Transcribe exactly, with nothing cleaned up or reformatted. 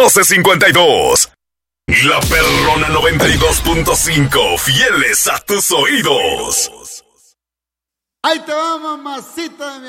doce cincuenta y dos. La Perrona noventa y dos punto cinco, fieles a tus oídos. Ahí te va, mamacita de mi